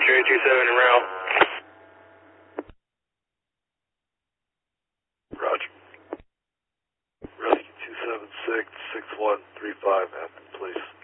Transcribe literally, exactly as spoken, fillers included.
Cherry two seven en route. Roger. Rescue two seven six, six one three five, Hampton, please.